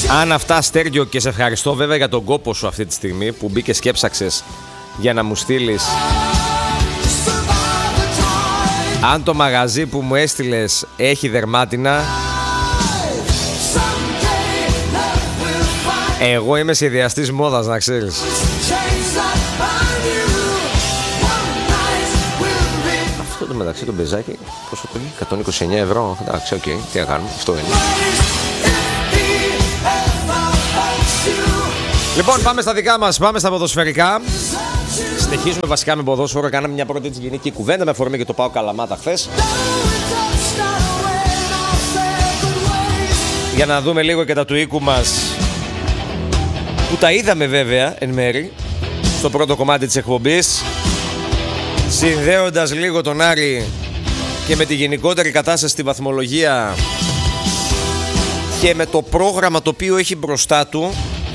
Αν αυτά, Στέργιο, και σε ευχαριστώ βέβαια για τον κόπο σου αυτή τη στιγμή που μπήκες και έψαξες για να μου στείλεις. Αν το μαγαζί που μου έστειλες έχει δερμάτινα, εγώ είμαι σχεδιαστής μόδας, να ξέρεις. Αυτό το μεταξύ το μπεζάκι πόσο το έχει? 129 ευρώ. Εντάξει, οκ, τι να κάνουμε, αυτό είναι. Λοιπόν, πάμε στα δικά μας, πάμε στα ποδοσφαιρικά. Συνεχίζουμε βασικά με ποδόσφαιρο. Κάναμε μια πρώτη έτσι γενική κουβέντα με αφορμή και το ΠΑΟΚ Καλαμάτα χθες. Για να δούμε λίγο και τα του οίκου μας, που τα είδαμε βέβαια εν μέρη στο πρώτο κομμάτι της εκπομπής, συνδέοντας λίγο τον Άρη και με τη γενικότερη κατάσταση στη βαθμολογία και με το πρόγραμμα το οποίο έχει μπροστά του.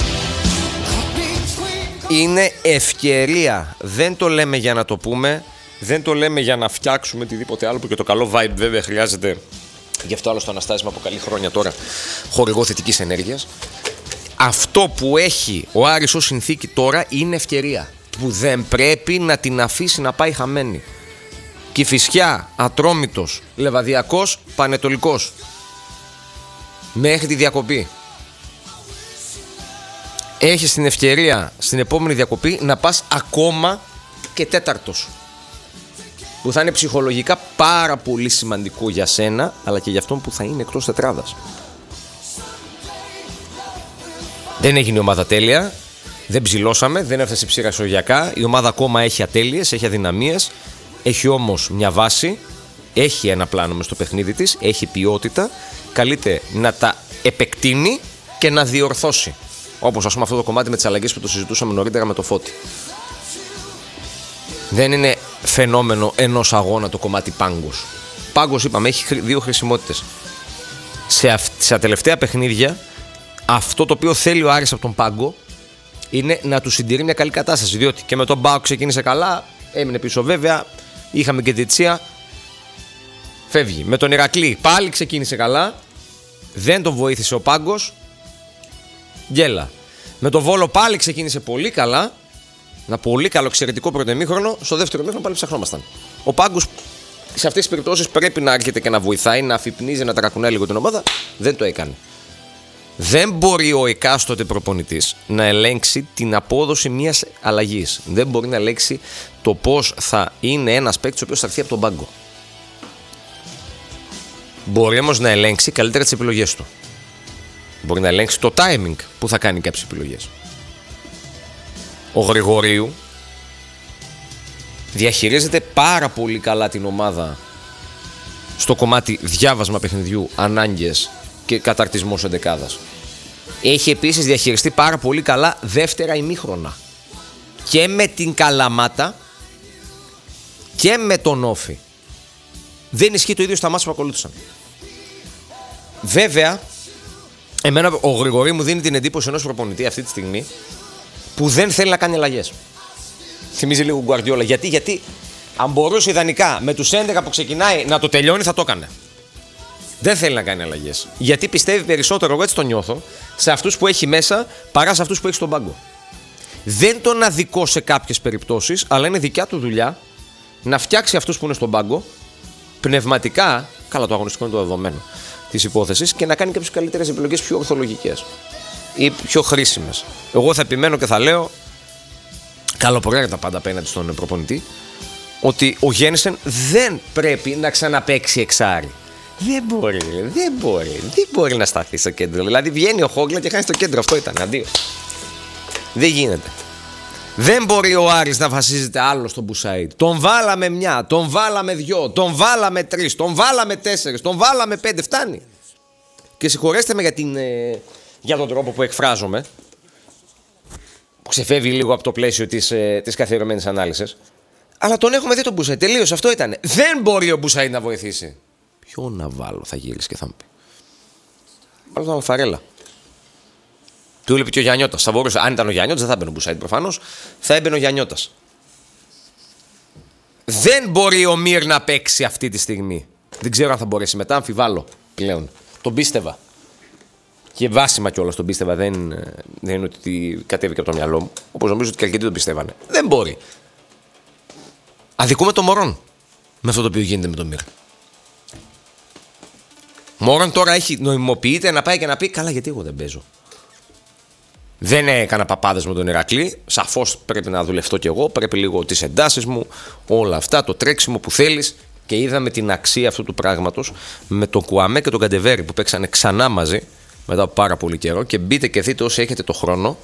Είναι ευκαιρία. Δεν το λέμε για να το πούμε, δεν το λέμε για να φτιάξουμε οτιδήποτε άλλο, που και το καλό vibe βέβαια χρειάζεται. Γι' αυτό άλλο το Αναστάσιμα από καλή χρόνια τώρα χορηγό θετικής ενέργειας. Αυτό που έχει ο Άρης ως συνθήκη τώρα είναι ευκαιρία που δεν πρέπει να την αφήσει να πάει χαμένη. Κηφισιά, Ατρόμητος, Λεβαδιακός, Πανετολικός μέχρι τη διακοπή. Έχεις την ευκαιρία στην επόμενη διακοπή να πας ακόμα και τέταρτος, που θα είναι ψυχολογικά πάρα πολύ σημαντικό για σένα, αλλά και για αυτόν που θα είναι εκτός τετράδας. Δεν έγινε η ομάδα τέλεια, δεν ψηλώσαμε, δεν έφτασε ψηρασογειακά. Η ομάδα ακόμα έχει ατέλειες, έχει αδυναμίες, έχει όμως μια βάση, έχει ένα πλάνο μες στο παιχνίδι της, έχει ποιότητα, καλείται να τα επεκτείνει και να διορθώσει. Όπως ας πούμε αυτό το κομμάτι με τις αλλαγές που το συζητούσαμε νωρίτερα με το Φώτη. Δεν είναι φαινόμενο ενός αγώνα το κομμάτι πάγκος. Πάγκος, είπαμε, έχει δύο χρησιμότητες. Σε τελευταία παιχνίδια, αυτό το οποίο θέλει ο Άρης από τον πάγκο είναι να του συντηρεί μια καλή κατάσταση. Διότι και με τον ΠΑΟΚ ξεκίνησε καλά, έμεινε πίσω βέβαια, είχαμε και διετησία, φεύγει. Με τον Ηρακλή πάλι ξεκίνησε καλά, δεν τον βοήθησε ο πάγκος, γκέλα. Με τον Βόλο πάλι ξεκίνησε πολύ καλά, ένα πολύ καλό εξαιρετικό πρώτο ημίχρονο, στο δεύτερο ημίχρονο πάλι ψαχνόμασταν. Ο πάγκος σε αυτές τις περιπτώσεις πρέπει να έρχεται και να βοηθάει, να αφυπνίζει, να ταρακουνάει λίγο την ομάδα, δεν το έκανε. Δεν μπορεί ο εκάστοτε προπονητής να ελέγξει την απόδοση μιας αλλαγής. Δεν μπορεί να ελέγξει το πώς θα είναι ένας παίκτης ο οποίος θα έρθει από τον πάγκο. Μπορεί όμως να ελέγξει καλύτερα τις επιλογές του. Μπορεί να ελέγξει το timing που θα κάνει κάποιες επιλογές. Ο Γρηγορίου διαχειρίζεται πάρα πολύ καλά την ομάδα στο κομμάτι διάβασμα παιχνιδιού, ανάγκες και καταρτισμός εντεκάδας. Έχει επίσης διαχειριστεί πάρα πολύ καλά δεύτερα ημίχρονα. Και με την Καλαμάτα και με τον Όφη. Δεν ισχύει το ίδιο στα μάτς που ακολούθησαν. Βέβαια, εμένα ο Γρηγορίου μου δίνει την εντύπωση ενός προπονητή αυτή τη στιγμή που δεν θέλει να κάνει αλλαγές. Θυμίζει λίγο Γκουαρδιόλα. Γιατί αν μπορούσε ιδανικά με τους 11 που ξεκινάει να το τελειώνει, θα το έκανε. Δεν θέλει να κάνει αλλαγές. Γιατί πιστεύει περισσότερο, εγώ έτσι το νιώθω, σε αυτούς που έχει μέσα παρά σε αυτούς που έχει στον πάγκο. Δεν τον αδικό σε κάποιες περιπτώσεις, αλλά είναι δικιά του δουλειά να φτιάξει αυτούς που είναι στον πάγκο πνευματικά, καλά το αγωνιστικό είναι το δεδομένο της υπόθεσης, και να κάνει κάποιες καλύτερες επιλογές πιο ορθολογικές ή πιο χρήσιμες. Εγώ θα επιμένω και θα λέω, καλοπροαίρετα πάντα απέναντι στον προπονητή, ότι ο Γέννησεν δεν πρέπει να ξαναπαίξει εξάρι. Δεν μπορεί να σταθεί στο κέντρο. Δηλαδή βγαίνει ο Χόγκλα και χάνει στο κέντρο. Αυτό ήταν. Αντίο. Δεν γίνεται. Δεν μπορεί ο Άρης να βασίζεται άλλο στον Μπουσαΐντ. Τον βάλαμε μια, τον βάλαμε δυο, τον βάλαμε τρεις, τον βάλαμε τέσσερις, τον βάλαμε πέντε. Φτάνει. Και συγχωρέστε με για τον τρόπο που εκφράζομαι, που ξεφεύγει λίγο από το πλαίσιο της καθιερωμένης ανάλυσης. Αλλά τον έχουμε δει τον Μπουσαΐντ. Τελείως. Αυτό ήταν. Δεν μπορεί ο Μπουσαΐντ να βοηθήσει. Ποιο να βάλω, θα γυρίσει και θα μου πει. Βάλω τον Φαρέλα. Του έλεγε και ο Γιαννιώτας. Θα μπορούσε, αν ήταν ο Γιαννιώτας, δεν θα έμπαινε ο Μπουσάιντ προφανώς. Θα έμπαινε ο Γιαννιώτας. Δεν μπορεί ο Μύρ να παίξει αυτή τη στιγμή. Δεν ξέρω αν θα μπορέσει μετά, αμφιβάλλω πλέον. Τον πίστευα. Και βάσιμα κιόλας τον πίστευα. Δεν είναι ότι κατέβηκε από το μυαλό μου. Όπως νομίζω ότι και αρκετοί τον πιστεύανε. Δεν μπορεί. Αδικούμε το Μωρόν με αυτό το οποίο γίνεται με τον Μυρ. Μωρόν τώρα νοημοποιείται να πάει και να πει: καλά, γιατί εγώ δεν παίζω. Δεν έκανα παπάδες με τον Ηρακλή. Σαφώς πρέπει να δουλευτώ κι εγώ. Πρέπει λίγο τις εντάσεις μου, όλα αυτά, το τρέξιμο που θέλεις. Και είδαμε την αξία αυτού του πράγματος με τον Κουαμέ και τον Καντεβέρη που παίξανε ξανά μαζί μετά από πάρα πολύ καιρό. Και μπείτε και δείτε όσοι έχετε το χρόνο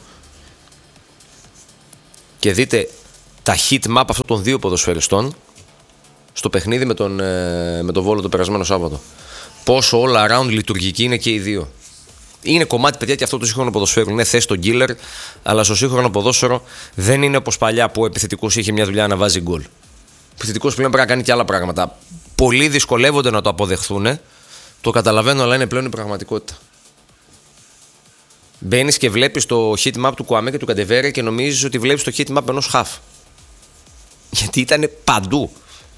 και δείτε τα heat map αυτών των δύο ποδοσφαιριστών στο παιχνίδι με τον Βόλο το περασμένο Σάββατο. Πόσο all around λειτουργικοί είναι και οι δύο. Είναι κομμάτι, παιδιά, και αυτό το σύγχρονο ποδοσφαίρο. Ναι, θες τον killer, αλλά στο σύγχρονο ποδόσφαιρο δεν είναι όπως παλιά που ο επιθετικός είχε μια δουλειά να βάζει γκολ. Ο επιθετικός πλέον πρέπει να κάνει και άλλα πράγματα. Πολλοί δυσκολεύονται να το αποδεχθούν. Το καταλαβαίνω, αλλά είναι πλέον η πραγματικότητα. Μπαίνεις και βλέπεις το heat map του Κουαμέ και του Καντεβέρη και νομίζεις ότι βλέπεις το heat map ενός χαφ. Γιατί ήταν παντού.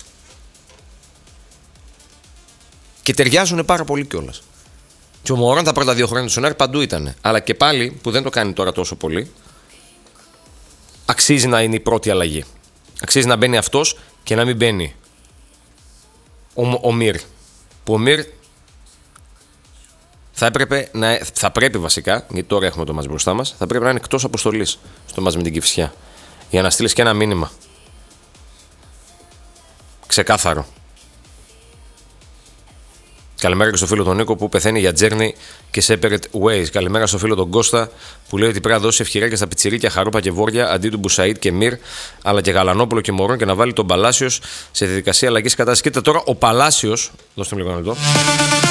Και ταιριάζουν πάρα πολύ κιόλας. Και ο Μωρόν τα πρώτα 2 χρόνια του Σονάρ παντού ήταν. Αλλά και πάλι, που δεν το κάνει τώρα τόσο πολύ, αξίζει να είναι η πρώτη αλλαγή. Αξίζει να μπαίνει αυτός και να μην μπαίνει ο Μυρ. Που ο Μυρ θα πρέπει βασικά, γιατί τώρα έχουμε το μάτς μπροστά μας, θα πρέπει να είναι εκτός αποστολής στο μάτς με την Κηφισιά. Για να στείλεις και ένα μήνυμα. Ξεκάθαρο. Καλημέρα και στο φίλο τον Νίκο που πεθαίνει για Journey και Separate Ways. Καλημέρα στο φίλο τον Κώστα που λέει ότι πρέπει να δώσει ευκαιρία στα πιτσιρίκια Χαρούπα και Βόρεια αντί του Μπουσαΐτ και Μυρ, αλλά και Γαλανόπουλο και Μωρόν και να βάλει τον Παλάσιος σε διαδικασία αλλαγής κατάστασης. Κοίτα τώρα ο Παλάσιος, δώστε μου λίγο να δω.